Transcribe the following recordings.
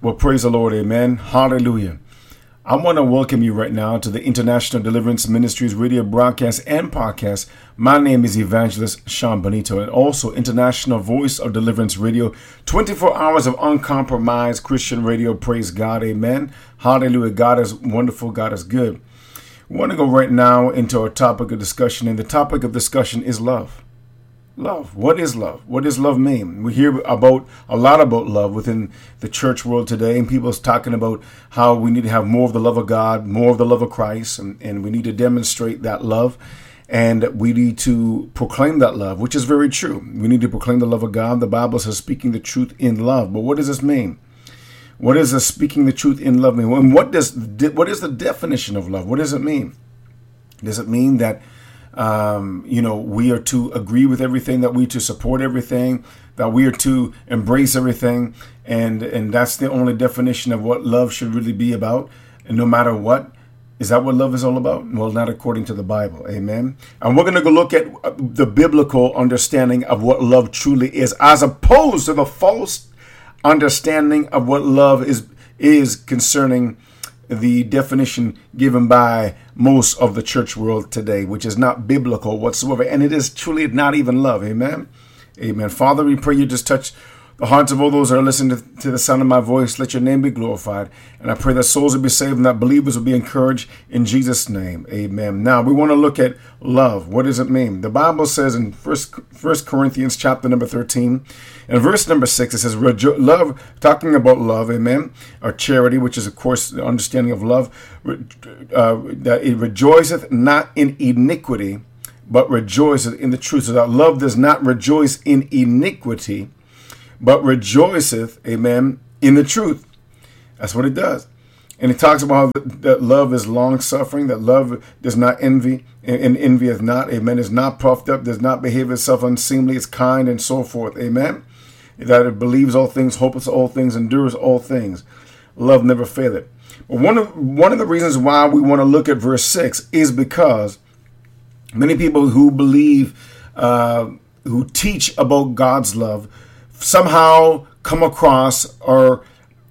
Well, praise the Lord. Amen. Hallelujah. I want to welcome you right now to the International Deliverance Ministries radio broadcast and podcast. My name is Evangelist Sean Benito, and also International Voice of Deliverance Radio, 24 hours of uncompromised Christian radio. Praise God. Amen. Hallelujah. God is wonderful. God is good. We want to go right now into our topic of discussion, and the topic of discussion is love. Love. What is love? What does love mean? We hear a lot about love within the church world today, and people are talking about how we need to have more of the love of God, more of the love of Christ, and we need to demonstrate that love, and we need to proclaim that love, which is very true. We need to proclaim the love of God. The Bible says speaking the truth in love. But what does this mean? What does speaking the truth in love mean? And what is the definition of love? What does it mean? Does it mean that we are to agree with everything, that we are to support everything, that we are to embrace everything, and that's the only definition of what love should really be about? And no matter what, is that what love is all about? Well, not according to the Bible. Amen. And we're going to go look at the biblical understanding of what love truly is, as opposed to the false understanding of what love is concerning the definition given by most of the church world today, which is not biblical whatsoever, and it is truly not even love. Amen. Amen. Father, we pray you just touch the hearts of all those that are listening to the sound of my voice. Let your name be glorified, and I pray that souls will be saved and that believers will be encouraged in Jesus' name. Amen. Now we want to look at love. What does it mean? The Bible says in First Corinthians chapter number 13 and verse number 6, it says love, talking about love, amen, or charity, which is of course the understanding of love, that it rejoiceth not in iniquity, but rejoiceth in the truth. So that love does not rejoice in iniquity, but rejoiceth, amen, in the truth. That's what it does. And it talks about how that love is long-suffering, that love does not envy, and envieth not, amen, is not puffed up, does not behave itself unseemly, is kind, and so forth, amen. That it believes all things, hopes all things, endures all things. Love never faileth. But one of the reasons why we want to look at verse 6 is because many people who believe, who teach about God's love, somehow come across or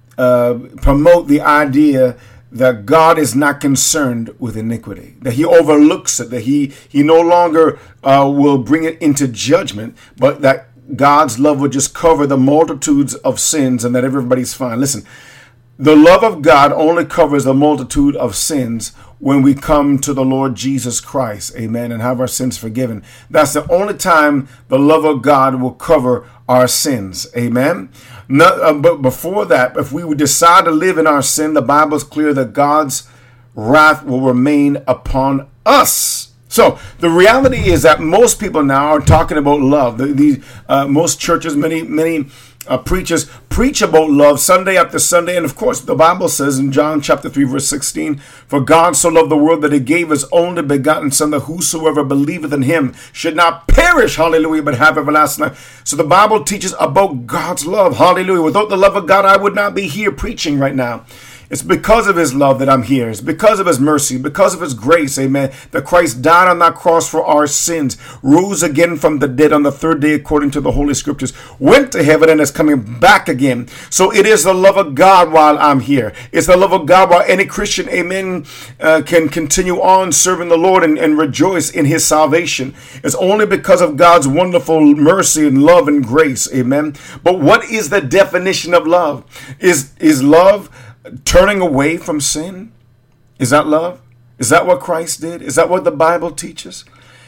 promote the idea that God is not concerned with iniquity, that he overlooks it, that he no longer will bring it into judgment, but that God's love will just cover the multitudes of sins and that everybody's fine. Listen, the love of God only covers the multitude of sins when we come to the Lord Jesus Christ, amen, and have our sins forgiven. That's the only time the love of God will cover our sins, amen. But before that, if we would decide to live in our sin, the Bible is clear that God's wrath will remain upon us. So the reality is that most people now are talking about love. Most churches, many preachers preach about love Sunday after Sunday. And of course, the Bible says in John chapter 3, verse 16, for God so loved the world that he gave his only begotten son, that whosoever believeth in him should not perish, hallelujah, but have everlasting life. So the Bible teaches about God's love, hallelujah. Without the love of God, I would not be here preaching right now. It's because of his love that I'm here. It's because of his mercy, because of his grace, amen, that Christ died on that cross for our sins, rose again from the dead on the third day according to the Holy Scriptures, went to heaven and is coming back again. So it is the love of God while I'm here. It's the love of God while any Christian, amen, can continue on serving the Lord and rejoice in his salvation. It's only because of God's wonderful mercy and love and grace, amen. But what is the definition of love? Is love turning away from sin? Is that love? Is that what Christ did? Is that what the Bible teaches?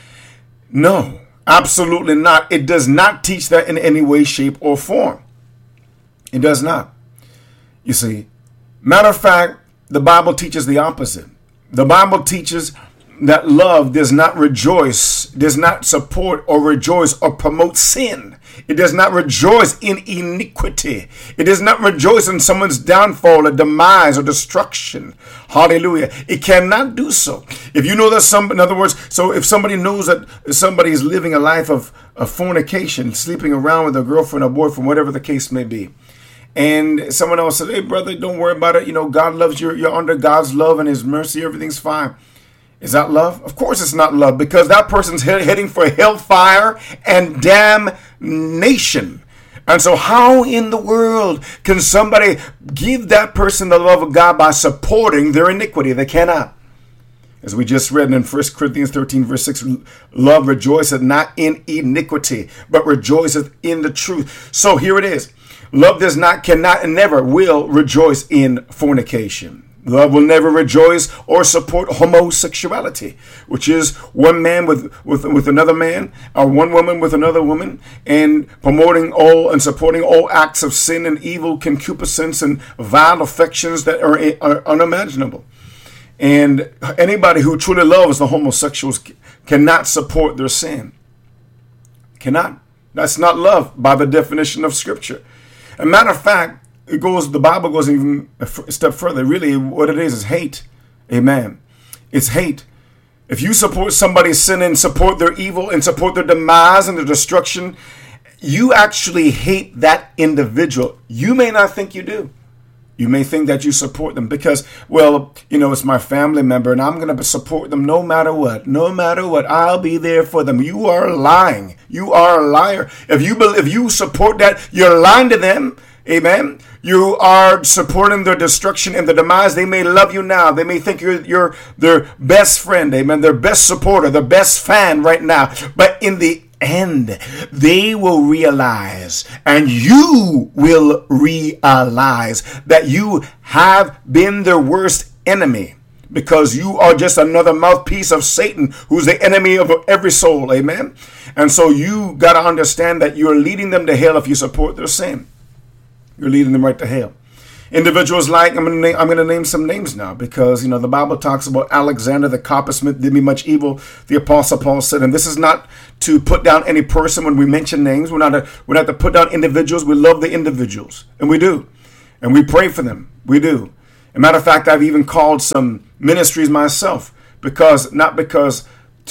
No, absolutely not. It does not teach that in any way, shape, or form. It does not. You see, matter of fact, the Bible teaches the opposite. The Bible teaches that love does not rejoice, does not support or rejoice or promote sin. It does not rejoice in iniquity. It does not rejoice in someone's downfall or demise or destruction. Hallelujah. It cannot do so. If you know that in other words, so if somebody knows that somebody is living a life of fornication, sleeping around with a girlfriend or boyfriend, whatever the case may be, and someone else says, hey, brother, don't worry about it. You know, God loves you. You're under God's love and his mercy. Everything's fine. Is that love? Of course it's not love, because that person's heading for hellfire and damnation. And so how in the world can somebody give that person the love of God by supporting their iniquity? They cannot. As we just read in 1 Corinthians 13, verse 6, love rejoiceth not in iniquity, but rejoiceth in the truth. So here it is. Love does not, cannot, and never will rejoice in fornication. Love will never rejoice or support homosexuality, which is one man with another man, or one woman with another woman, and promoting all and supporting all acts of sin and evil, concupiscence and vile affections that are unimaginable. And anybody who truly loves the homosexuals cannot support their sin. Cannot. That's not love by the definition of Scripture. As a matter of fact, the Bible goes even a step further. Really, what it is hate. Amen. It's hate. If you support somebody's sin and support their evil and support their demise and their destruction, you actually hate that individual. You may not think you do. You may think that you support them because, well, it's my family member and I'm going to support them no matter what. No matter what, I'll be there for them. You are lying. You are a liar. If you support that, you're lying to them. Amen. You are supporting their destruction and their demise. They may love you now. They may think you're their best friend. Amen. Their best supporter, their best fan right now. But in the end, they will realize, and you will realize, that you have been their worst enemy, because you are just another mouthpiece of Satan, who's the enemy of every soul. Amen. And so you got to understand that you're leading them to hell if you support their sin. You're leading them right to hell. Individuals like, I'm going to name some names now, because, the Bible talks about Alexander the coppersmith did me much evil. The Apostle Paul said, and this is not to put down any person when we mention names. We're not to put down individuals. We love the individuals, and we do. And we pray for them. We do. As a matter of fact, I've even called some ministries myself, not because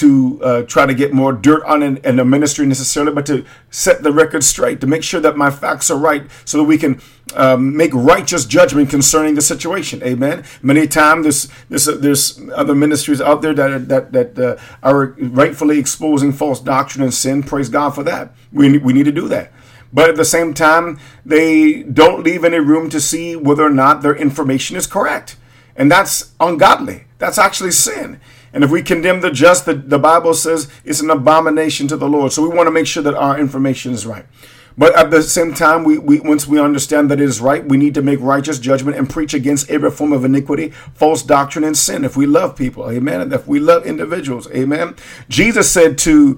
to try to get more dirt on in the ministry necessarily, but to set the record straight, to make sure that my facts are right, so that we can make righteous judgment concerning the situation. Amen. Many times there's other ministries out there that are rightfully exposing false doctrine and sin. Praise God for that. We need to do that. But at the same time, they don't leave any room to see whether or not their information is correct. And that's ungodly. That's actually sin. And if we condemn the just, the Bible says it's an abomination to the Lord. So we want to make sure that our information is right. But at the same time, once we understand that it is right, we need to make righteous judgment and preach against every form of iniquity, false doctrine, and sin. If we love people, amen. And if we love individuals, amen. Jesus said to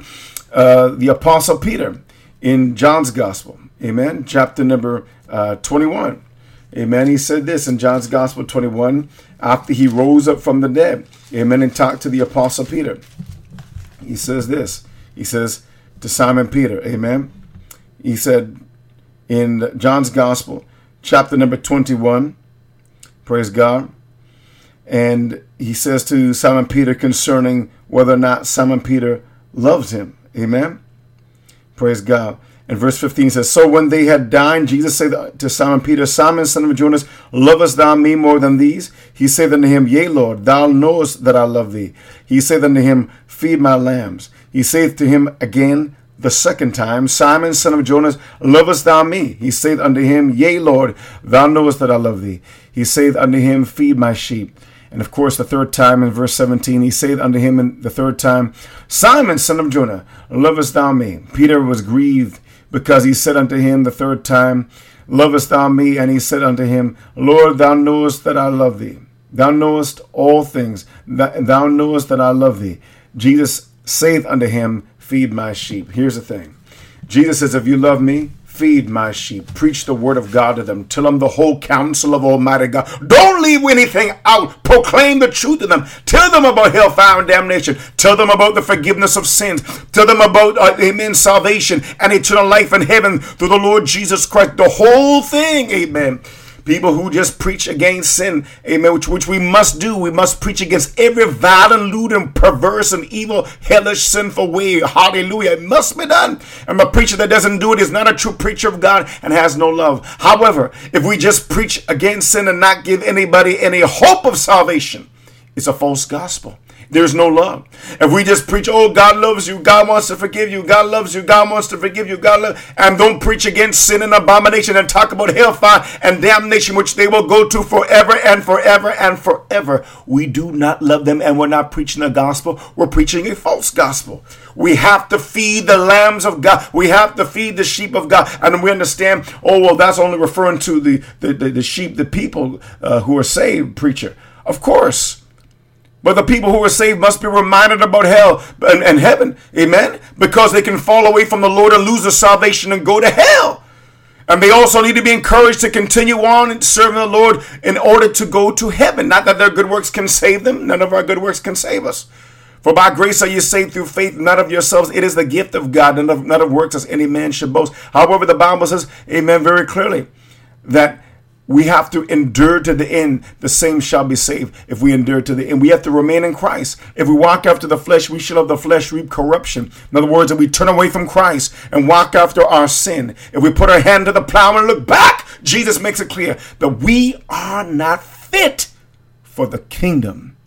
the Apostle Peter in John's Gospel, amen, chapter number 21. Amen. He said this in John's Gospel 21, after he rose up from the dead. Amen. And talked to the Apostle Peter. He says this. He says to Simon Peter. Amen. He said in John's Gospel, chapter number 21. Praise God. And he says to Simon Peter concerning whether or not Simon Peter loves him. Amen. Praise God. And verse 15 says, so when they had dined, Jesus said to Simon Peter, Simon, son of Jonas, lovest thou me more than these? He said unto him, yea, Lord, thou knowest that I love thee. He said unto him, feed my lambs. He saith to him again the second time, Simon, son of Jonas, lovest thou me? He saith unto him, yea, Lord, thou knowest that I love thee. He saith unto him, feed my sheep. And of course, the third time in verse 17, he saith unto him in the third time, Simon, son of Jonah, lovest thou me? Peter was grieved, because he said unto him the third time, lovest thou me? And he said unto him, Lord, thou knowest that I love thee. Thou knowest all things. Thou knowest that I love thee. Jesus saith unto him, feed my sheep. Here's the thing. Jesus says, if you love me, feed my sheep. Preach the word of God to them. Tell them the whole counsel of Almighty God. Don't leave anything out. Proclaim the truth to them. Tell them about hellfire and damnation. Tell them about the forgiveness of sins. Tell them about, amen, salvation and eternal life in heaven through the Lord Jesus Christ. The whole thing, amen. People who just preach against sin, amen, which we must do. We must preach against every vile and lewd and perverse and evil, hellish, sinful way. Hallelujah. It must be done. And a preacher that doesn't do it is not a true preacher of God and has no love. However, if we just preach against sin and not give anybody any hope of salvation, it's a false gospel. there's no love. If we just preach, oh, God loves you, God wants to forgive you, God loves you, God wants to forgive you, God loves, and don't preach against sin and abomination and talk about hellfire and damnation, which they will go to forever and forever and forever, we do not love them, and we're not preaching the gospel. We're preaching a false gospel. We have to feed the lambs of God. We have to feed the sheep of God. And we understand, oh, well, that's only referring to the sheep, the people who are saved, preacher. Of course. But the people who are saved must be reminded about hell and heaven. Amen. Because they can fall away from the Lord and lose their salvation and go to hell. And they also need to be encouraged to continue on and serving the Lord in order to go to heaven. Not that their good works can save them. None of our good works can save us. For by grace are you saved through faith, not of yourselves. It is the gift of God, not of works, as any man should boast. However, the Bible says, amen, very clearly, that we have to endure to the end. The same shall be saved if we endure to the end. We have to remain in Christ. If we walk after the flesh, we shall of the flesh reap corruption. In other words, if we turn away from Christ and walk after our sin, if we put our hand to the plow and look back, Jesus makes it clear that we are not fit for the kingdom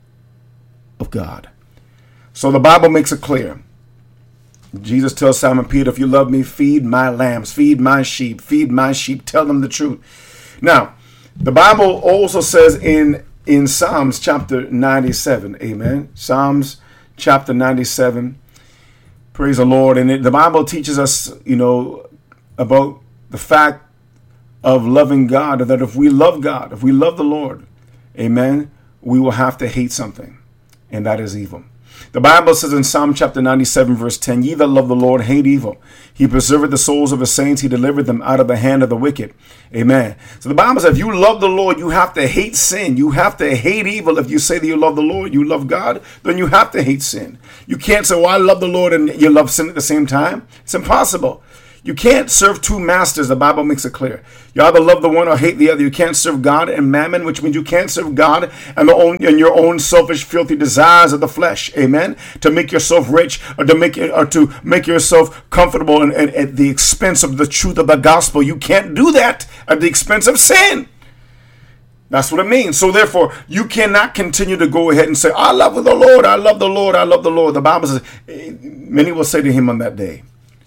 of God. So the Bible makes it clear. Jesus tells Simon Peter, if you love me, feed my lambs, feed my sheep, tell them the truth. Now, the Bible also says in Psalms chapter 97, amen, Psalms chapter 97, praise the Lord. And the Bible teaches us, about the fact of loving God, that if we love God, if we love the Lord, amen, we will have to hate something, and that is evil. The Bible says in Psalm chapter 97, verse 10, ye that love the Lord hate evil. He preserveth the souls of his saints. He delivered them out of the hand of the wicked. Amen. So the Bible says if you love the Lord, you have to hate sin. You have to hate evil. If you say that you love the Lord, you love God, then you have to hate sin. You can't say, well, I love the Lord and you love sin at the same time. It's impossible. You can't serve two masters. The Bible makes it clear. You either love the one or hate the other. You can't serve God and mammon, which means you can't serve God and your own selfish, filthy desires of the flesh. Amen. To make yourself rich or to make yourself comfortable and at the expense of the truth of the gospel. You can't do that at the expense of sin. That's what it means. So therefore, you cannot continue to go ahead and say, I love the Lord, I love the Lord, I love the Lord. The Bible says, many will say to him on that day,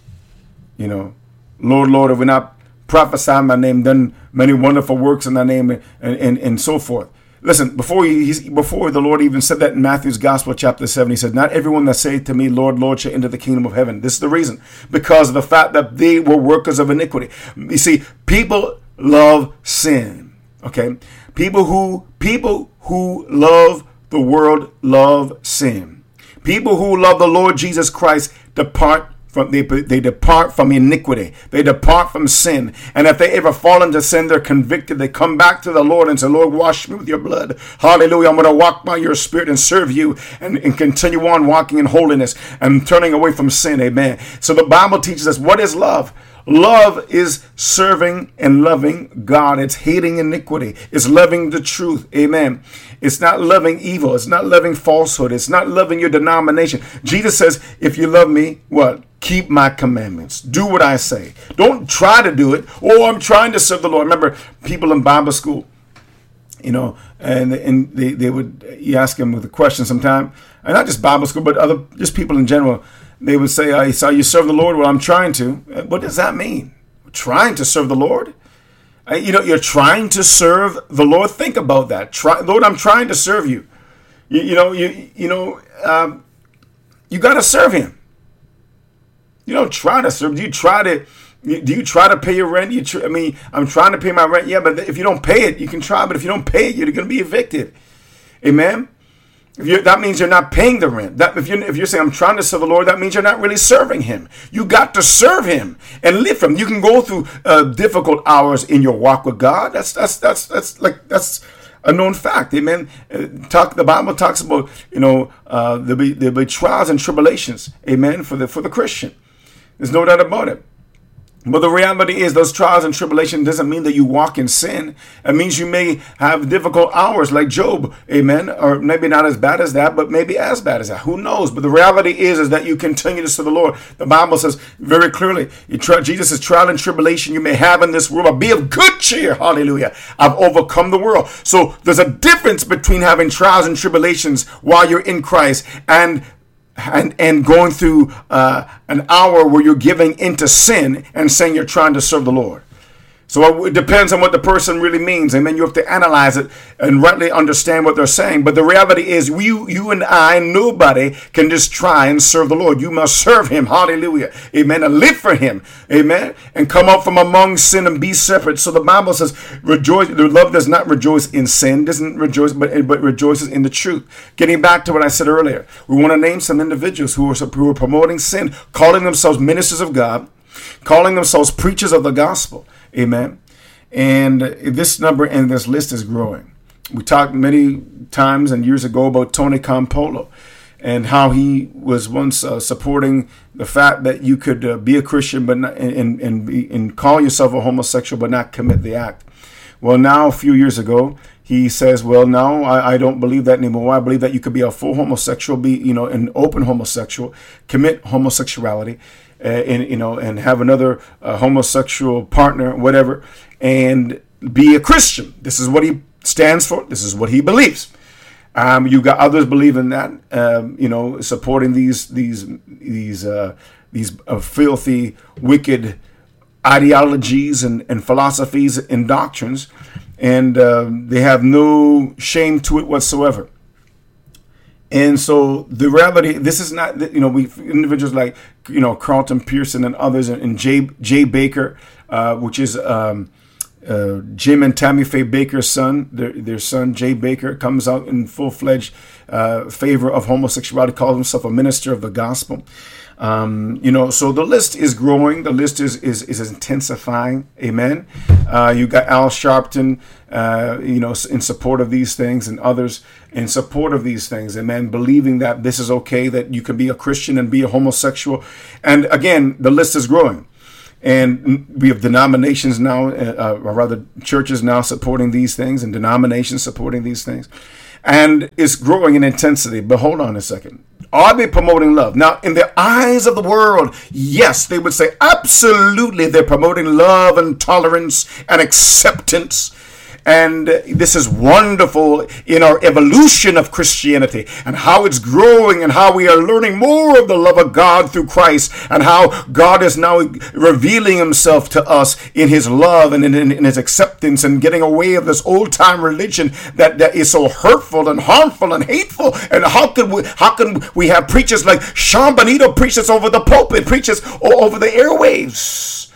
Lord, Lord, have we not prophesied in thy name, done many wonderful works in thy name, and so forth. Listen, before the Lord even said that in Matthew's Gospel, chapter 7, he said, not everyone that saith to me, Lord, Lord, shall enter the kingdom of heaven. This is the reason. Because of the fact that they were workers of iniquity. You see, people love sin. Okay? People who love the world love sin. People who love the Lord Jesus Christ they depart from iniquity. They depart from sin. And if they ever fall into sin, they're convicted. They come back to the Lord and say, Lord, wash me with your blood. Hallelujah. I'm going to walk by your spirit and serve you and continue on walking in holiness and turning away from sin. Amen. So the Bible teaches us, what is love? Love is serving and loving God. It's hating iniquity. It's loving the truth. Amen. It's not loving evil. It's not loving falsehood. It's not loving your denomination. Jesus says, if you love me, what? Keep my commandments. Do what I say. Don't try to do it. Oh, I'm trying to serve the Lord. Remember people in Bible school, and they would, you ask them with a question sometime, and not just Bible school, but just people in general. They would say, so you serve the Lord? Well, I'm trying to. What does that mean? Trying to serve the Lord? You're trying to serve the Lord. Think about that. Lord, I'm trying to serve you. You got to serve him. You don't try to serve. Do you try to pay your rent? I'm trying to pay my rent. Yeah, but if you don't pay it, you can try. But if you don't pay it, you're going to be evicted. Amen. That means you're not paying the rent. If you're saying I'm trying to serve the Lord, that means you're not really serving him. You got to serve him and live for him. You can go through difficult hours in your walk with God. That's a known fact. Amen. The Bible talks about there'll be trials and tribulations. Amen. For the Christian, there's no doubt about it. But the reality is those trials and tribulation doesn't mean that you walk in sin. It means you may have difficult hours like Job, amen, or maybe not as bad as that, but maybe as bad as that. Who knows? But the reality is that you continue to serve the Lord. The Bible says very clearly, Jesus' trial and tribulation you may have in this world, but be of good cheer, hallelujah. I've overcome the world. So there's a difference between having trials and tribulations while you're in Christ and going through an hour where you're giving into sin and saying you're trying to serve the Lord. So it depends on what the person really means. Amen. You have to analyze it and rightly understand what they're saying. But the reality is you and I, nobody can just try and serve the Lord. You must serve him. Hallelujah. Amen. And live for him. Amen. And come out from among sin and be separate. So the Bible says, rejoice. The love does not rejoice in sin, doesn't rejoice, but rejoices in the truth. Getting back to what I said earlier, we want to name some individuals who are promoting sin, calling themselves ministers of God, calling themselves preachers of the gospel. Amen. And this number and this list is growing. We talked many times and years ago about Tony Campolo and how he was once supporting the fact that you could be a Christian but not, and call yourself a homosexual but not commit the act. Well, now a few years ago, he says, well, no, I don't believe that anymore. I believe that you could be a full homosexual, be an open homosexual, commit homosexuality, and have another homosexual partner, whatever, and be a Christian. This is what he stands for. This is what he believes. You got others believe in that, supporting these filthy, wicked ideologies and philosophies and doctrines, and they have no shame to it whatsoever. And so the reality, this is not, we individuals like, Carlton Pearson and others, and Jay Baker, which is Jim and Tammy Faye Baker's son. Their son, Jay Baker, comes out in full-fledged favor of homosexuality, calls himself a minister of the gospel. So the list is growing. The list is intensifying. Amen. You got Al Sharpton, in support of these things, and others in support of these things. Amen. Believing that this is okay, that you can be a Christian and be a homosexual. And again, the list is growing. And we have denominations now, or rather churches now supporting these things, and denominations supporting these things. And it's growing in intensity. But hold on a second. Are they promoting love? Now, in the eyes of the world, yes, they would say absolutely they're promoting love and tolerance and acceptance. And this is wonderful in our evolution of Christianity and how it's growing and how we are learning more of the love of God through Christ and how God is now revealing himself to us in his love and in his acceptance and getting away of this old time religion that is so hurtful and harmful and hateful. And how can we have preachers like Sean Bonito preach this over the pulpit, preaches over the airwaves?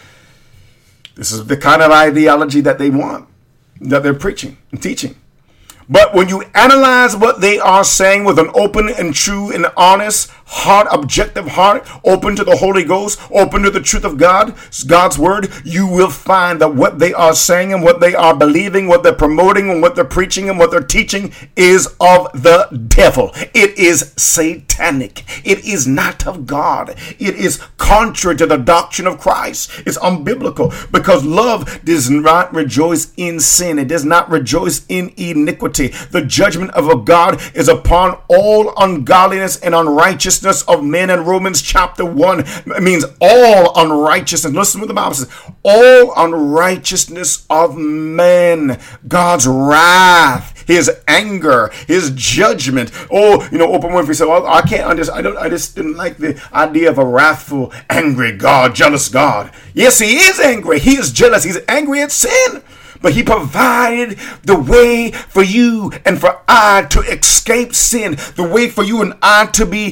This is the kind of ideology that they want, that they're preaching and teaching. But when you analyze what they are saying with an open and true and honest heart, objective heart, open to the Holy Ghost, open to the truth of God's word, you will find that what they are saying and what they are believing, what they're promoting and what they're preaching and what they're teaching is of the devil. It is satanic. It is not of God. It is contrary to the doctrine of Christ. It's unbiblical because love does not rejoice in sin. It does not rejoice in iniquity. The judgment of a God is upon all ungodliness and unrighteousness of men. In Romans chapter 1, it means all unrighteousness. Listen to what the Bible says. All unrighteousness of men. God's wrath, his anger, his judgment. Oprah Winfrey said, well, I can't understand. I just didn't like the idea of a wrathful, angry God, jealous God. Yes, he is angry. He is jealous. He's angry at sin. But he provided the way for you and for I to escape sin, the way for you and I to be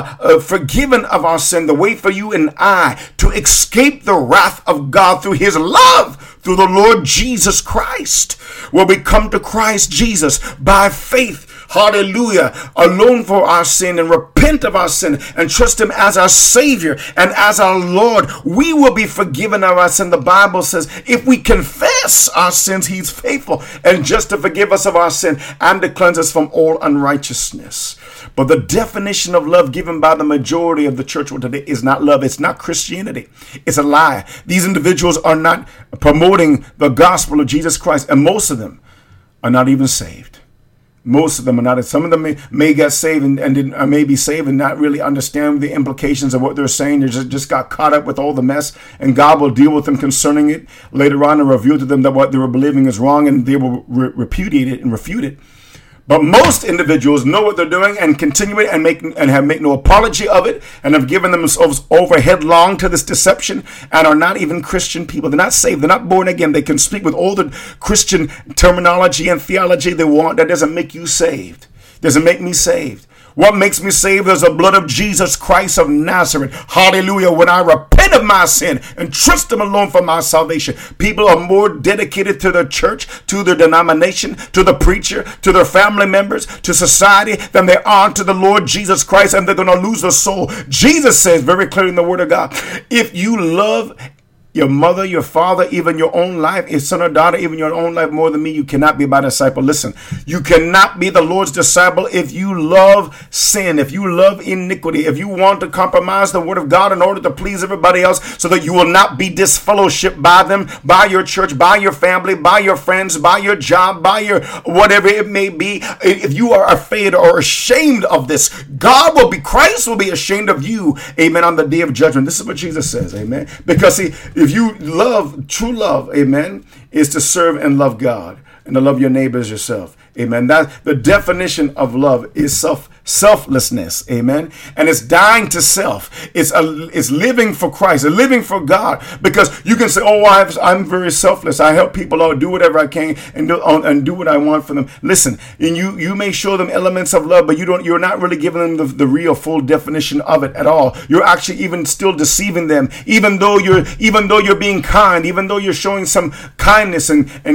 forgiven of our sin, the way for you and I to escape the wrath of God through his love, through the Lord Jesus Christ. Where we come to Christ Jesus by faith hallelujah, alone for our sin and repent of our sin and trust him as our Savior and as our Lord, we will be forgiven of our sin. The Bible says if we confess our sins, he's faithful and just to forgive us of our sin and to cleanse us from all unrighteousness. But the definition of love given by the majority of the church world today is not love. It's not Christianity. It's a lie. These individuals are not promoting the gospel of Jesus Christ, and most of them are not even saved. Most of them are not. Some of them may get saved and may be saved and not really understand the implications of what they're saying. They just got caught up with all the mess, and God will deal with them concerning it later on and reveal to them that what they were believing is wrong, and they will repudiate it and refute it. But most individuals know what they're doing and continue it and have made no apology of it and have given themselves over headlong to this deception and are not even Christian people. They're not saved. They're not born again. They can speak with all the Christian terminology and theology they want. That doesn't make you saved. Doesn't make me saved. What makes me saved is the blood of Jesus Christ of Nazareth. Hallelujah. When I repent of my sin and trust him alone for my salvation. People are more dedicated to the church, to their denomination, to the preacher, to their family members, to society than they are to the Lord Jesus Christ, and they're going to lose their soul. Jesus says very clearly in the Word of God, if you love your mother, your father, even your own life, your son or daughter, even your own life more than me, you cannot be my disciple. Listen, you cannot be the Lord's disciple if you love sin, if you love iniquity, if you want to compromise the word of God in order to please everybody else so that you will not be disfellowshipped by them, by your church, by your family, by your friends, by your job, by your whatever it may be. If you are afraid or ashamed of this, Christ will be ashamed of you, amen, on the day of judgment. This is what Jesus says, amen. Because see, if you love, true love, amen, is to serve and love God and to love your neighbors yourself. Amen. That the definition of love is selflessness. Amen. And it's dying to self. It's living for Christ, living for God. Because you can say, "Oh, I'm very selfless. I help people out, do whatever I can, and do what I want for them." Listen, and you may show them elements of love, but you're not really giving them the real full definition of it at all. You're actually even still deceiving them, even though you're being kind, even though you're showing some kindness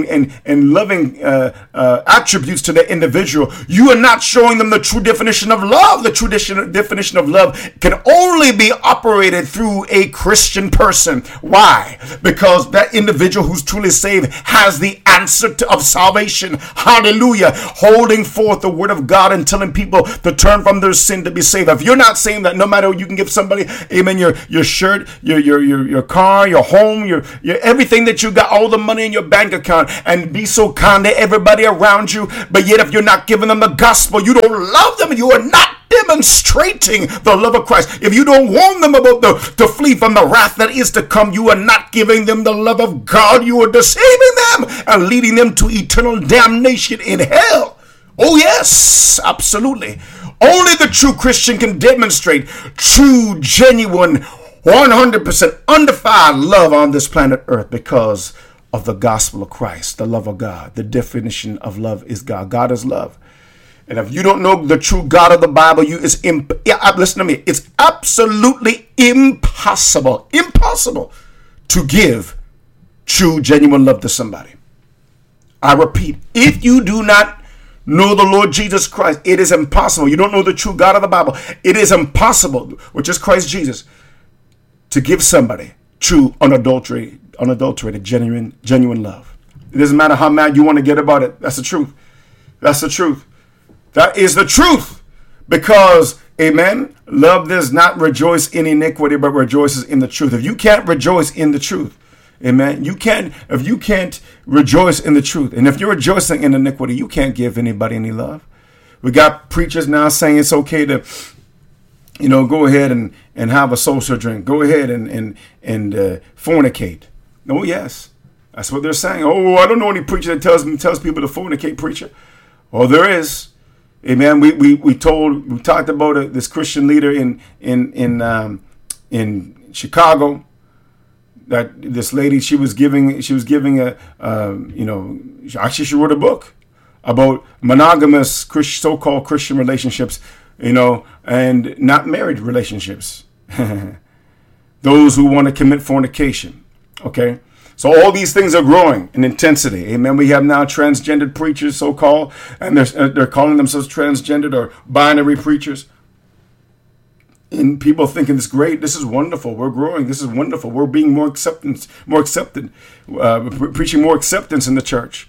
and loving attributes to the individual. You are not showing them the true definition of love. The true definition of love can only be operated through a Christian person. Why? Because that individual who's truly saved has the answer of salvation. Hallelujah. Holding forth the word of God and telling people to turn from their sin to be saved. If you're not saying that, no matter what, you can give somebody, amen, your shirt, your car, your home, your everything that you got, all the money in your bank account, and be so kind to everybody around you. But yet if you're not giving them the gospel, you don't love them, you are not demonstrating the love of Christ. If you don't warn them about to flee from the wrath that is to come, you are not giving them the love of God. You are deceiving them and leading them to eternal damnation in hell. Oh yes, absolutely. Only the true Christian can demonstrate true, genuine, 100% undefiled love on this planet Earth because of the gospel of Christ, the love of God. The definition of love is God. God is love. And if you don't know the true God of the Bible, listen to me. It's absolutely impossible to give true, genuine love to somebody. I repeat, if you do not know the Lord Jesus Christ, it is impossible. You don't know the true God of the Bible. It is impossible, which is Christ Jesus, to give somebody true, unadulterated, genuine love. It doesn't matter how mad you want to get about it. That's the truth. That's the truth. That is the truth. Because, amen, love does not rejoice in iniquity, but rejoices in the truth. If you can't rejoice in the truth, amen, if you can't rejoice in the truth, and if you're rejoicing in iniquity, you can't give anybody any love. We got preachers now saying it's okay to, go ahead and have a social drink. Go ahead and fornicate. Oh, yes. That's what they're saying. Oh, I don't know any preacher that tells people to fornicate, preacher. Oh, there is. Amen. We talked about this Christian leader in Chicago, that this lady, she was giving actually she wrote a book about monogamous so-called Christian relationships, and not married relationships. Those who want to commit fornication. Okay. So all these things are growing in intensity. Amen. We have now transgendered preachers, so-called, and they're calling themselves transgendered or binary preachers. And people thinking it's great. This is wonderful. We're growing. This is wonderful. We're being more accepted, preaching more acceptance in the church.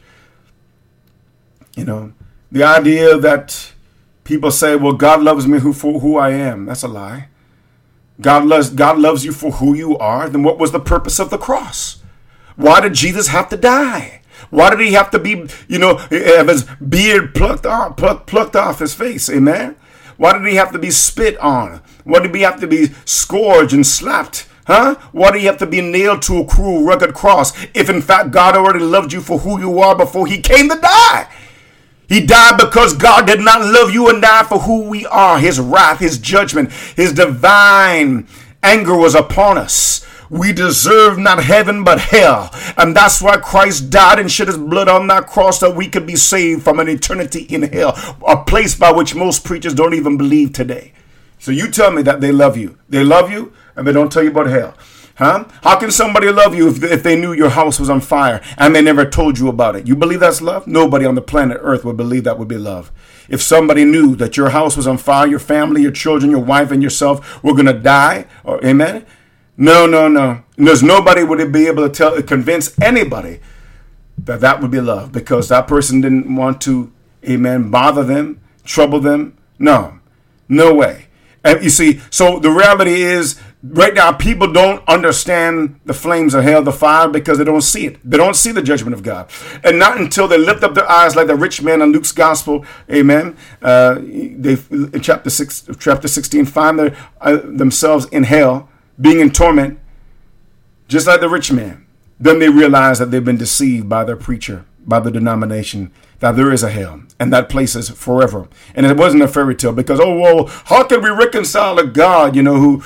You know, the idea that people say, well, God loves me for who I am. That's a lie. God loves you for who you are. Then what was the purpose of the cross? Why did Jesus have to die? Why did he have to be, have his beard plucked off his face? Amen. Why did he have to be spit on? Why did he have to be scourged and slapped? Huh? Why do you have to be nailed to a cruel, rugged cross if in fact God already loved you for who you are before he came to die? He died because God did not love you and die for who we are. His wrath, his judgment, his divine anger was upon us. We deserve not heaven but hell. And that's why Christ died and shed his blood on that cross, that we could be saved from an eternity in hell, a place by which most preachers don't even believe today. So you tell me that they love you. They love you and they don't tell you about hell. Huh? How can somebody love you if they knew your house was on fire and they never told you about it? You believe that's love? Nobody on the planet Earth would believe that would be love. If somebody knew that your house was on fire, your family, your children, your wife, and yourself were going to die, or amen? No. There's nobody would be able to convince anybody that would be love, because that person didn't want to, amen, bother them, trouble them. No way. And you see, so the reality is, right now, people don't understand the flames of hell, the fire, because they don't see it. They don't see the judgment of God. And not until they lift up their eyes like the rich man in Luke's gospel, amen, they in chapter 16, find themselves in hell, being in torment, just like the rich man. Then they realize that they've been deceived by their preacher, by the denomination, that there is a hell, and that place is forever. And it wasn't a fairy tale, because, how can we reconcile a God,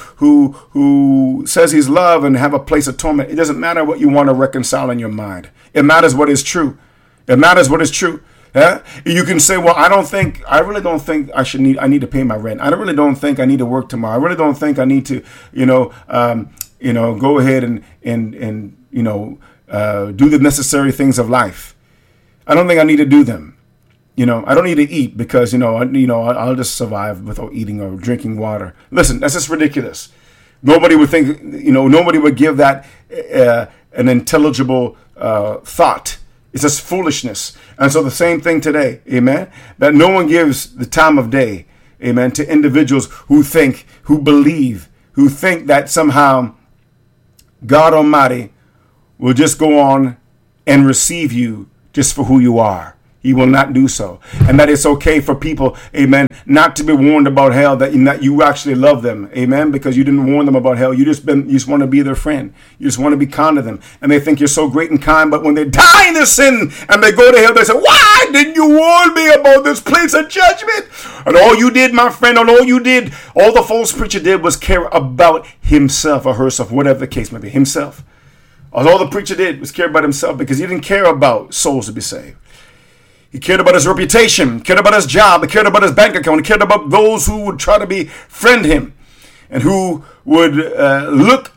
who says he's love and have a place of torment? It doesn't matter what you want to reconcile in your mind. It matters what is true. It matters what is true. Yeah? You can say, well, I really don't think I need to pay my rent. I really don't think I need to work tomorrow. I really don't think I need to, go ahead and do the necessary things of life. I don't think I need to do them. I don't need to eat because, I'll just survive without eating or drinking water. Listen, that's just ridiculous. Nobody would think, nobody would give that an intelligible thought. It's just foolishness. And so the same thing today, amen, that no one gives the time of day, amen, to individuals who think that somehow God Almighty will just go on and receive you just for who you are. He will not do so. And that it's okay for people, amen, not to be warned about hell, that you actually love them, amen, because you didn't warn them about hell. You just want to be their friend. You just want to be kind to them. And they think you're so great and kind, but when they die in their sin and they go to hell, they say, why didn't you warn me about this place of judgment? And all you did, my friend, all the false preacher did was care about himself or herself, whatever the case may be, himself. All the preacher did was care about himself, because he didn't care about souls to be saved. He cared about his reputation, cared about his job, he cared about his bank account, he cared about those who would try to befriend him and who would look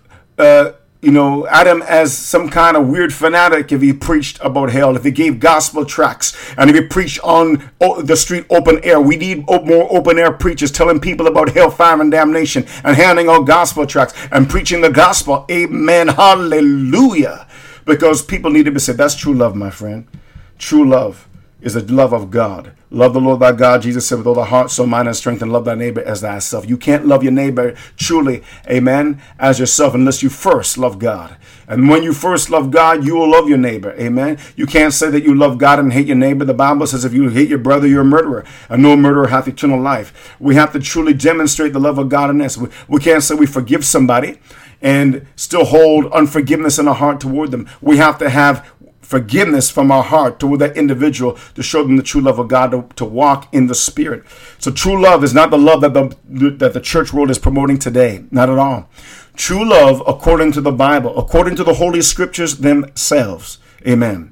at him as some kind of weird fanatic if he preached about hell, if he gave gospel tracts, and if he preached on the street open air. We need more open air preachers telling people about hellfire and damnation and handing out gospel tracts and preaching the gospel. Amen. Hallelujah. Because people need to be saved. That's true love, my friend. True love is the love of God. Love the Lord thy God, Jesus said, with all the heart, soul, mind, and strength, and love thy neighbor as thyself. You can't love your neighbor truly, amen, as yourself unless you first love God. And when you first love God, you will love your neighbor, amen. You can't say that you love God and hate your neighbor. The Bible says if you hate your brother, you're a murderer, and no murderer hath eternal life. We have to truly demonstrate the love of God in us. We can't say we forgive somebody and still hold unforgiveness in our heart toward them. We have to have forgiveness from our heart toward that individual to show them the true love of God, to walk in the Spirit. So true love is not the love that the church world is promoting today. Not at all. True love, according to the Bible, according to the Holy Scriptures themselves. Amen.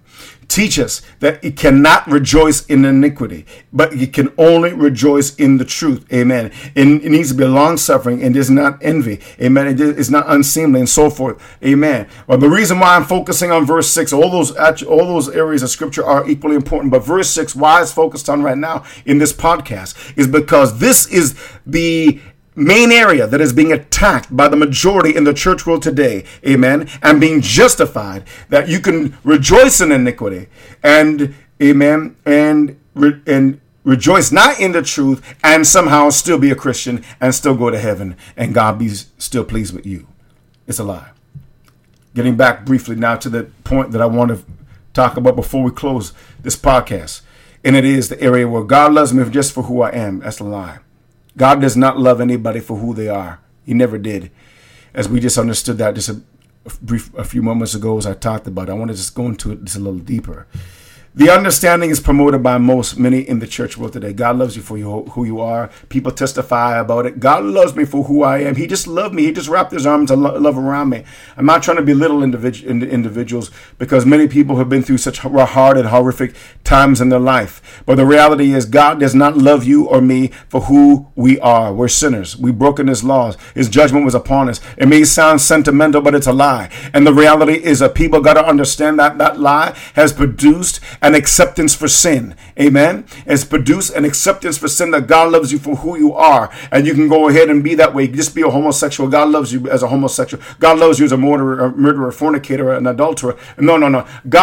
teach us that it cannot rejoice in iniquity, but it can only rejoice in the truth. Amen. And it needs to be long suffering and is not envy. Amen. It is not unseemly and so forth. Amen. Well, the reason why I'm focusing on verse 6, all those areas of scripture are equally important, but verse 6, why it's focused on right now in this podcast, is because this is the main area that is being attacked by the majority in the church world today, amen, and being justified, that you can rejoice in iniquity and, amen, and rejoice not in the truth and somehow still be a Christian and still go to heaven and God be still pleased with you. It's a lie. Getting back briefly now to the point that I want to talk about before we close this podcast, and it is the area where God loves me just for who I am. That's a lie. God does not love anybody for who they are. He never did. As we just understood that just a few moments ago as I talked about it. I want to just go into it just a little deeper. The understanding is promoted by many in the church world today. God loves you for who you are. People testify about it. God loves me for who I am. He just loved me. He just wrapped his arms of love around me. I'm not trying to belittle individuals because many people have been through such hard and horrific times in their life. But the reality is God does not love you or me for who we are. We're sinners. We've broken his laws. His judgment was upon us. It may sound sentimental, but it's a lie. And the reality is that people got to understand that that lie has produced an acceptance for sin. Amen. It's produced an acceptance for sin, that God loves you for who you are. And you can go ahead and be that way. Just be a homosexual. God loves you as a homosexual. God loves you as a murderer, fornicator, an adulterer. No.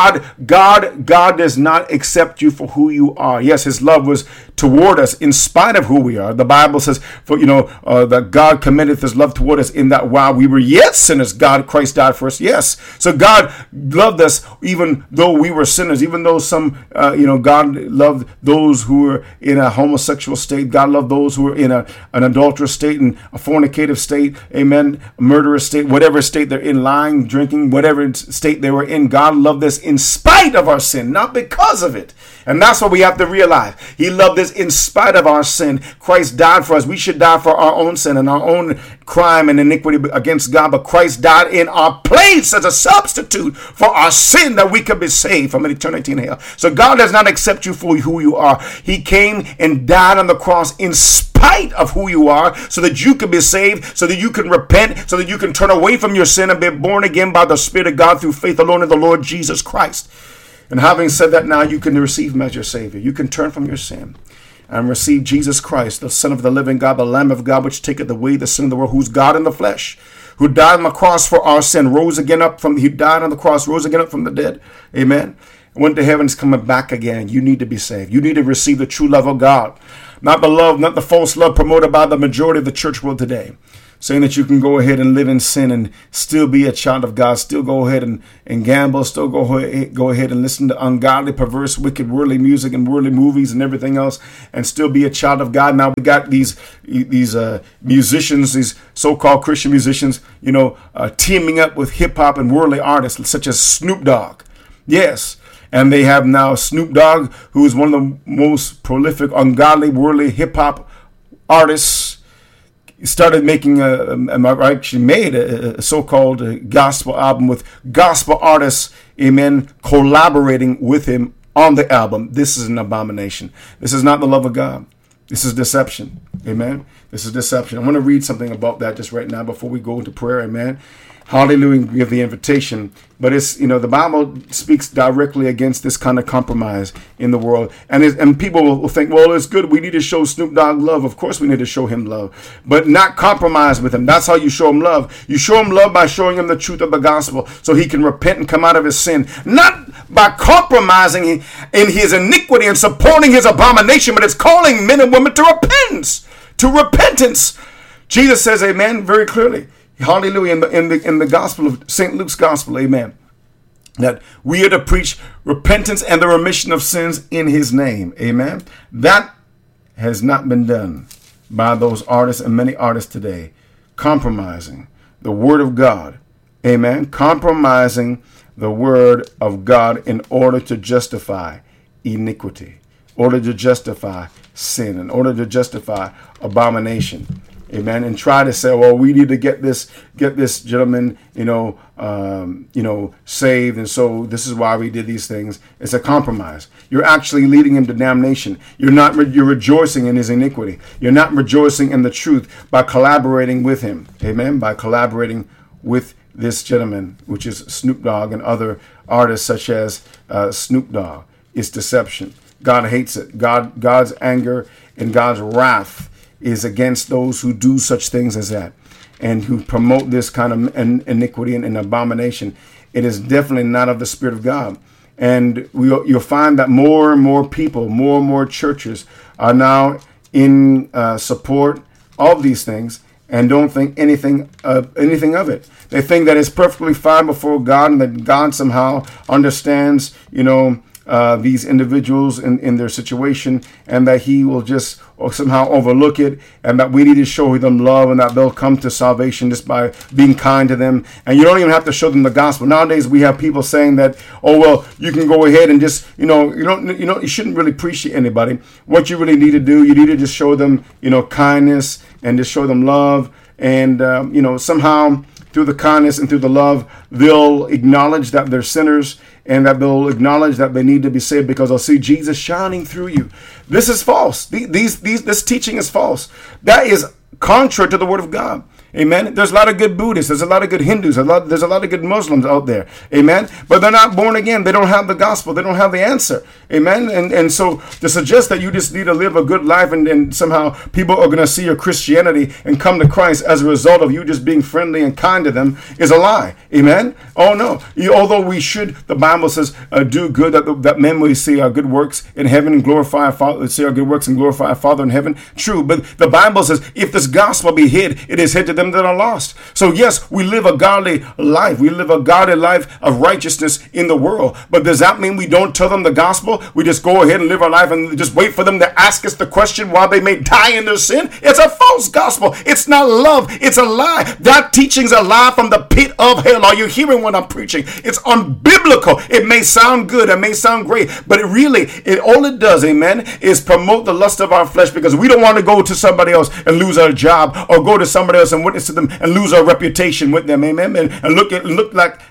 God does not accept you for who you are. Yes, his love was toward us in spite of who we are. The Bible says, that God commendeth his love toward us in that while we were yet sinners, Christ died for us. Yes. So God loved us even though we were sinners, even though God loved those who were in a homosexual state. God loved those who were in an adulterous state and a fornicative state. Amen. A murderous state, whatever state they're in, lying, drinking, whatever state they were in. God loved us in spite of our sin, not because of it. And that's what we have to realize. He loved us in spite of our sin. Christ died for us. We should die for our own sin and our own crime and iniquity against God. But Christ died in our place as a substitute for our sin, that we could be saved from an eternity in hell. So God does not accept you for who you are. He came and died on the cross in spite of who you are, so that you can be saved, so that you can repent, so that you can turn away from your sin and be born again by the Spirit of God through faith alone in the Lord Jesus Christ. And having said that, now you can receive him as your Savior. You can turn from your sin and receive Jesus Christ, the Son of the living God, the Lamb of God, which taketh away the sin of the world, who's God in the flesh, who died on the cross for our sin, he died on the cross, rose again up from the dead. Amen. Went to heaven, is coming back again. You need to be saved. You need to receive the true love of God. Not the love, not the false love promoted by the majority of the church world today, saying that you can go ahead and live in sin and still be a child of God, still go ahead and gamble, still go ahead and listen to ungodly, perverse, wicked, worldly music and worldly movies and everything else, and still be a child of God. Now we got these musicians, these so-called Christian musicians, teaming up with hip-hop and worldly artists such as Snoop Dogg. Yes. And they have now Snoop Dogg, who is one of the most prolific, ungodly, worldly hip-hop artists. He started making made a so-called gospel album with gospel artists, amen, collaborating with him on the album. This is an abomination. This is not the love of God. This is deception. Amen. This is deception. I want to read something about that just right now before we go into prayer. Amen. Hallelujah, give the invitation. But it's, the Bible speaks directly against this kind of compromise in the world. And people will think, well, it's good. We need to show Snoop Dogg love. Of course we need to show him love, but not compromise with him. That's how you show him love. You show him love by showing him the truth of the gospel so he can repent and come out of his sin. Not by compromising in his iniquity and supporting his abomination, but it's calling men and women to repentance. Jesus says, amen, very clearly. Hallelujah. In the gospel of St. Luke's gospel, amen, that we are to preach repentance and the remission of sins in his name. Amen. That has not been done by those artists and many artists today, compromising the word of God. Amen. Compromising the word of God in order to justify iniquity, in order to justify sin, in order to justify abomination. Amen. And try to say, well, we need to get this gentleman, saved. And so this is why we did these things. It's a compromise. You're actually leading him to damnation. You're rejoicing in his iniquity. You're not rejoicing in the truth by collaborating with him. Amen. By collaborating with this gentleman, which is Snoop Dogg and other artists such as Snoop Dogg. It's deception. God hates it. God's anger and God's wrath is against those who do such things as that and who promote this kind of iniquity and abomination. It is definitely not of the Spirit of God. And you'll find that more and more people, more and more churches are now in support of these things and don't think anything of it. They think that it's perfectly fine before God and that God somehow understands, these individuals in their situation, and that he will just somehow overlook it, and that we need to show them love, and that they'll come to salvation just by being kind to them. And you don't even have to show them the gospel. Nowadays we have people saying that, oh well, you can go ahead and just you shouldn't really preach to anybody. What you really need to do, you need to just show them kindness and just show them love, and somehow through the kindness and through the love, they'll acknowledge that they're sinners, and that they'll acknowledge that they need to be saved because they'll see Jesus shining through you. This is false. This teaching is false. That is contrary to the Word of God. Amen. There's a lot of good Buddhists. There's a lot of good Hindus. There's a lot of good Muslims out there. Amen. But they're not born again. They don't have the gospel. They don't have the answer. Amen. And so to suggest that you just need to live a good life and somehow people are going to see your Christianity and come to Christ as a result of you just being friendly and kind to them is a lie. Amen. Oh no. Although we should, the Bible says, do good that men will see our good works in heaven and glorify our Father. See our good works and glorify our Father in heaven. True. But the Bible says if this gospel be hid, it is hid to them that are lost. So yes, we live a godly life. We live a godly life of righteousness in the world. But does that mean we don't tell them the gospel? We just go ahead and live our life and just wait for them to ask us the question while they may die in their sin? It's a false gospel. It's not love. It's a lie. That teaching's a lie from the pit of hell. Are you hearing what I'm preaching? It's unbiblical. It may sound good. It may sound great. But all it does, amen, is promote the lust of our flesh, because we don't want to go to somebody else and lose our job, or go to somebody else and witness to them and lose our reputation with them, amen, and look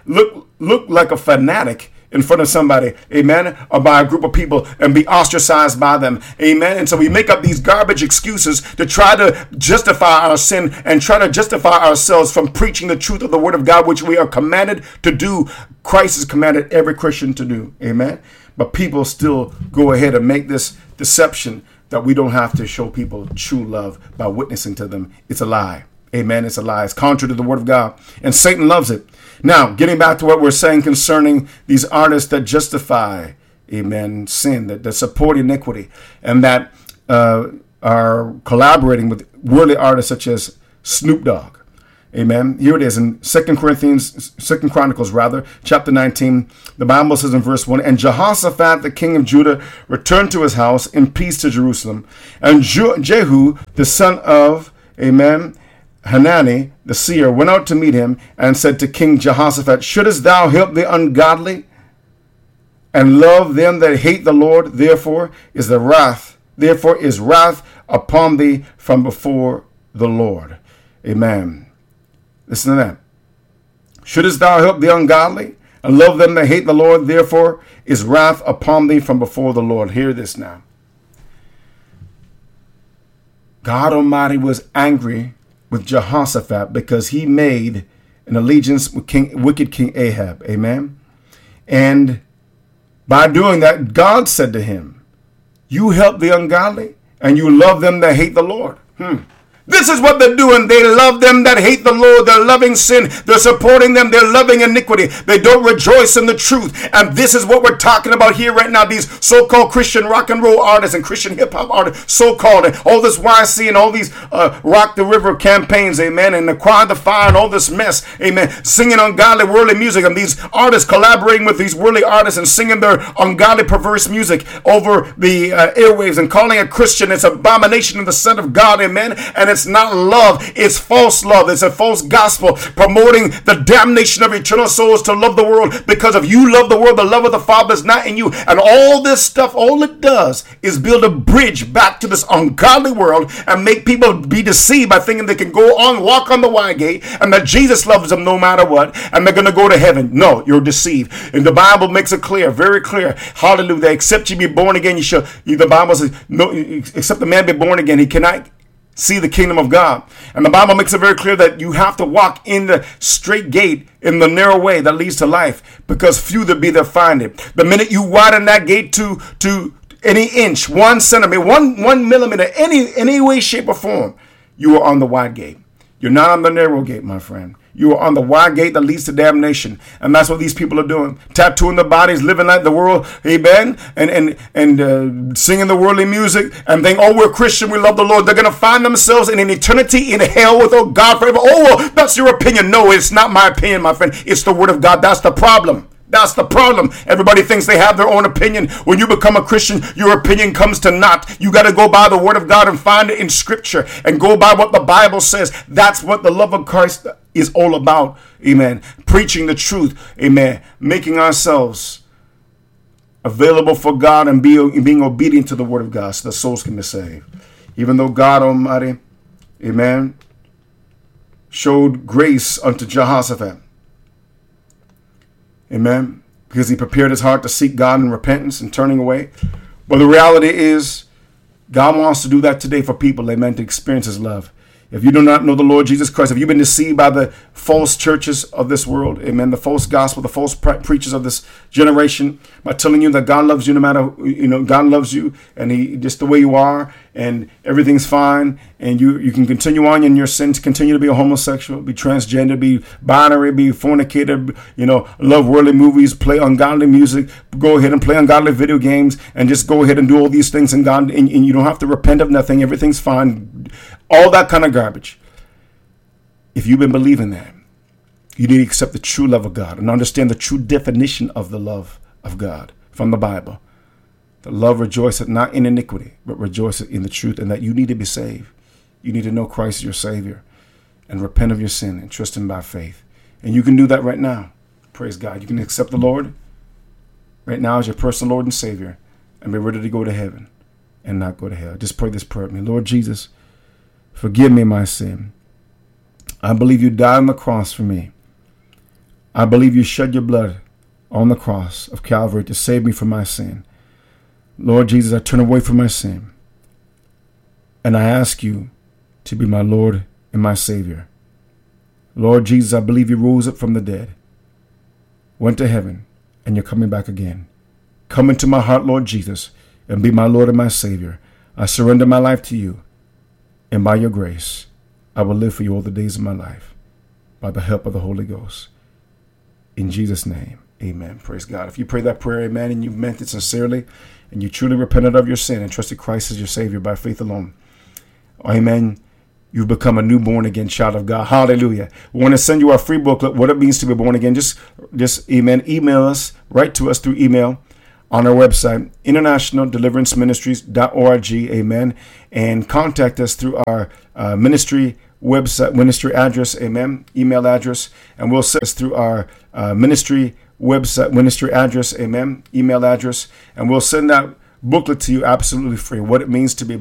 like a fanatic in front of somebody, amen, or by a group of people, and be ostracized by them, amen. And so we make up these garbage excuses to try to justify our sin and try to justify ourselves from preaching the truth of the Word of God, which we are commanded to do. Christ has commanded every Christian to do, amen. But people still go ahead and make this deception that we don't have to show people true love by witnessing to them. It's a lie. Amen. It's a lie. It's contrary to the Word of God. And Satan loves it. Now, getting back to what we're saying concerning these artists that justify, amen, sin, that support iniquity, and that are collaborating with worldly artists such as Snoop Dogg. Amen. Here it is in 2 Chronicles, chapter 19. The Bible says in verse 1, and Jehoshaphat, the king of Judah, returned to his house in peace to Jerusalem. And Jehu, the son of, amen, Hanani, the seer, went out to meet him and said to King Jehoshaphat, shouldest thou help the ungodly and love them that hate the Lord? Therefore is wrath upon thee from before the Lord. Amen. Listen to that. Shouldest thou help the ungodly and love them that hate the Lord? Therefore is wrath upon thee from before the Lord. Hear this now. God Almighty was angry with Jehoshaphat because he made an allegiance with wicked King Ahab. Amen. And by doing that, God said to him, you help the ungodly and you love them that hate the Lord. This is what they're doing. They love them that hate the Lord. They're loving sin. They're supporting them. They're loving iniquity. They don't rejoice in the truth. And this is what we're talking about here right now. These so-called Christian rock and roll artists and Christian hip-hop artists, so-called, and all this YC and all these Rock the River campaigns, amen, and the Choir the Fire and all this mess, amen, singing ungodly worldly music, and these artists collaborating with these worldly artists and singing their ungodly perverse music over the airwaves and calling a Christian. It's an abomination in the sight of God, amen, and it's not love. It's false love. It's a false gospel promoting the damnation of eternal souls to love the world, because if you love the world, the love of the Father is not in you. And all this stuff, all it does is build a bridge back to this ungodly world and make people be deceived by thinking they can go on, walk on the wide gate, and that Jesus loves them no matter what, and they're going to go to heaven. No, you're deceived. And the Bible makes it clear, very clear. Hallelujah. Except you be born again, the Bible says, no, except the man be born again, he cannot see the kingdom of God. And the Bible makes it very clear that you have to walk in the straight gate, in the narrow way that leads to life, because few there be that find it. The minute you widen that gate to any inch, 1 centimeter, one millimeter, any way, shape, or form, you are on the wide gate. You're not on the narrow gate, my friend. You are on the wide gate that leads to damnation. And that's what these people are doing. Tattooing their bodies, living like the world, amen, and singing the worldly music, and think, oh, we're Christian, we love the Lord. They're going to find themselves in an eternity in hell with God forever. Oh, well, that's your opinion. No, it's not my opinion, my friend. It's the word of God. That's the problem. That's the problem. Everybody thinks they have their own opinion. When you become a Christian, your opinion comes to naught. You got to go by the word of God and find it in scripture and go by what the Bible says. That's what the love of Christ is all about. Amen. Preaching the truth. Amen. Making ourselves available for God and being obedient to the word of God so the souls can be saved. Even though God Almighty, amen, showed grace unto Jehoshaphat. Amen. Because he prepared his heart to seek God in repentance and turning away. But the reality is, God wants to do that today for people, amen, to experience his love. If you do not know the Lord Jesus Christ, if you've been deceived by the false churches of this world, amen, the false gospel, the false preachers of this generation, by telling you that God loves you no matter, God loves you and he just the way you are and everything's fine, and you can continue on in your sins, continue to be a homosexual, be transgender, be binary, be fornicator, love worldly movies, play ungodly music, go ahead and play ungodly video games, and just go ahead and do all these things in God, and you don't have to repent of nothing, everything's fine, all that kind of garbage. If you've been believing that, you need to accept the true love of God and understand the true definition of the love of God from the Bible. The love rejoiceth not in iniquity, but rejoiceth in the truth, and that you need to be saved. You need to know Christ as your Savior and repent of your sin and trust him by faith. And you can do that right now. Praise God. You can accept the Lord right now as your personal Lord and Savior and be ready to go to heaven and not go to hell. Just pray this prayer with me. Lord Jesus, forgive me my sin. I believe you died on the cross for me. I believe you shed your blood on the cross of Calvary to save me from my sin. Lord Jesus, I turn away from my sin, and I ask you to be my Lord and my Savior. Lord Jesus, I believe you rose up from the dead, went to heaven, and you're coming back again. Come into my heart, Lord Jesus, and be my Lord and my Savior. I surrender my life to you, and by your grace, I will live for you all the days of my life, by the help of the Holy Ghost. In Jesus' name, amen. Praise God. If you pray that prayer, amen, and you've meant it sincerely, and you truly repented of your sin and trusted Christ as your Savior by faith alone, amen, you've become a new born again child of God. Hallelujah. We want to send you our free booklet, What It Means to Be Born Again. Just amen, email us, write to us through email on our website, internationaldeliveranceministries.org, amen, and contact us through our ministry website, ministry address, amen, email address, and we'll send us through our ministry website, ministry address, amen, email address, and we'll send that booklet to you absolutely free, What It Means to Be